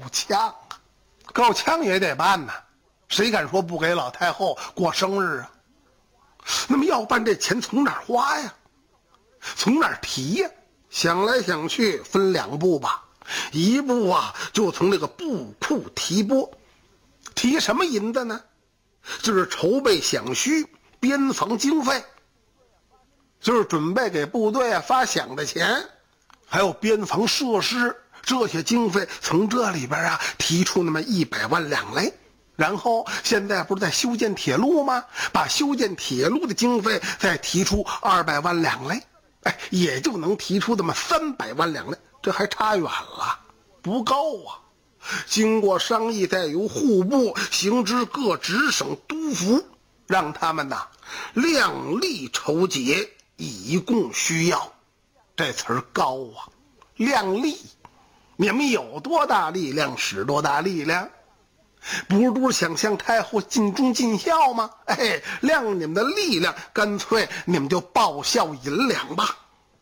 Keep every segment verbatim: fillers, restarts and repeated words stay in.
呛啊，够呛也得办呐，谁敢说不给老太后过生日啊？那么要办这钱从哪儿花呀？从哪儿提呀？想来想去分两步吧，一步啊就从这个布库提拨，提什么银子呢？就是筹备饷需边防经费，就是准备给部队啊发饷的钱，还有边防设施这些经费，从这里边啊提出那么一百万两来。然后现在不是在修建铁路吗？把修建铁路的经费再提出二百万两来，哎，也就能提出这么三百万两来，这还差远了，不够啊！经过商议，再由户部行知各直省督抚，让他们呐量力筹节，以供需要。这词儿高啊，量力，你们有多大力量使多大力量，不是都是想向太后尽忠尽孝吗？哎，量你们的力量，干脆你们就报效银两吧。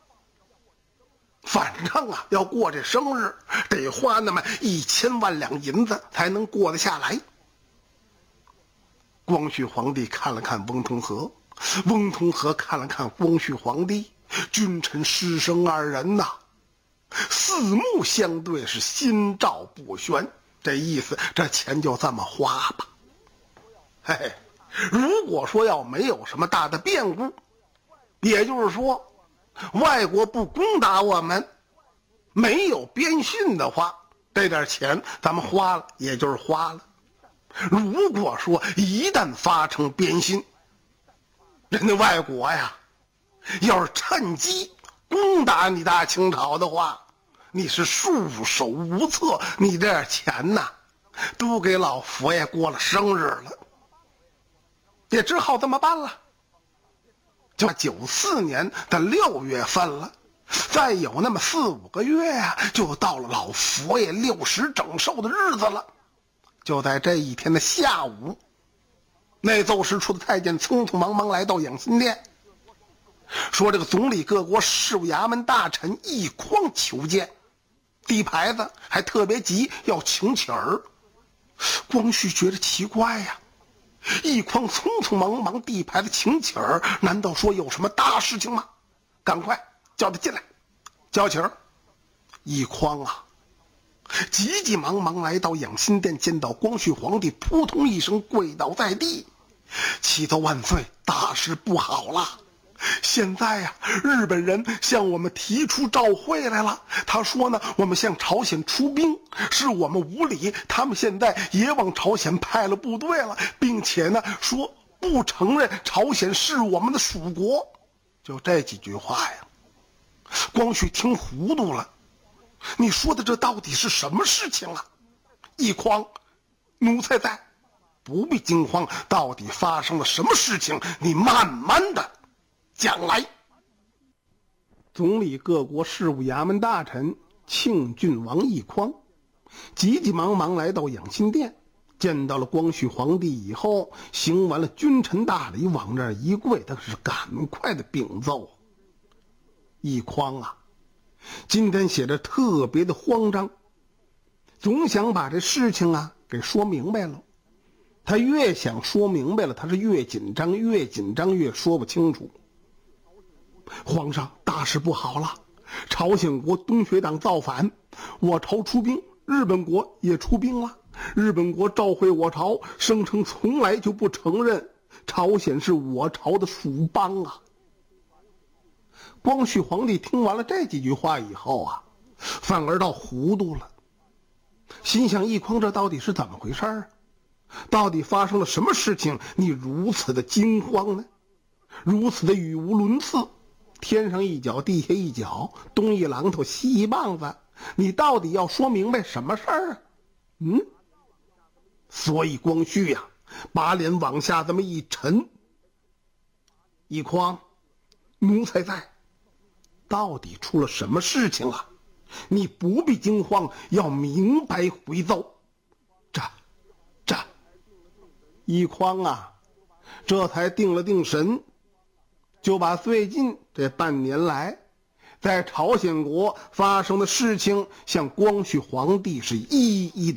反正啊，要过这生日，得花那么一千万两银子才能过得下来。光绪皇帝看了看翁同龢，翁同龢看了看光绪皇帝，君臣师生二人呐，四目相对，是心照不宣。这意思，这钱就这么花吧。嘿嘿，如果说要没有什么大的变故，也就是说外国不攻打我们，没有边训的话，这点钱咱们花了也就是花了。如果说一旦发生边训，人家外国呀要是趁机攻打你大清朝的话，你是束手无策，你这点钱呐都给老佛爷过了生日了，也只好这么办了。就九四年的六月份了，再有那么四五个月呀、啊，就到了老佛爷六十整寿的日子了。就在这一天的下午，内奏事处的太监匆匆忙忙来到养心殿，说这个总理各国事务衙门大臣奕匡求见，递牌子还特别急要请起儿。光绪觉得奇怪呀、啊，奕匡匆匆忙忙递牌子请起儿，难道说有什么大事情吗？赶快叫他进来。叫起儿，奕匡啊急急忙忙来到养心殿，见到光绪皇帝，扑通一声跪倒在地，启奏万岁，大事不好了！现在呀、啊，日本人向我们提出照会来了。他说呢，我们向朝鲜出兵是我们无礼，他们现在也往朝鲜派了部队了，并且呢说不承认朝鲜是我们的属国。就这几句话呀，光绪听糊涂了。你说的这到底是什么事情啊？奕匡，奴才在，不必惊慌，到底发生了什么事情？你慢慢的讲来。总理各国事务衙门大臣庆郡王奕匡急急忙忙来到养心殿，见到了光绪皇帝以后，行完了君臣大礼，往这儿一跪，他是赶快的禀奏。奕匡啊，今天写着特别的慌张，总想把这事情啊给说明白了。他越想说明白了，他是越紧张，越紧张越说不清楚。皇上，大事不好了！朝鲜国东学党造反，我朝出兵，日本国也出兵了。日本国召会我朝，声称从来就不承认朝鲜是我朝的属邦啊！光绪皇帝听完了这几句话以后啊，反而倒糊涂了，心想奕匡这到底是怎么回事啊？到底发生了什么事情，你如此的惊慌呢？如此的语无伦次，天上一脚地下一脚，东一榔头西一棒子，你到底要说明白什么事儿啊？嗯，所以光绪呀、啊，把脸往下这么一沉。奕匡，奴才在，到底出了什么事情啊？你不必惊慌，要明白回奏。这这奕匡啊，这才定了定神，就把最近这半年来在朝鲜国发生的事情向光绪皇帝是一一的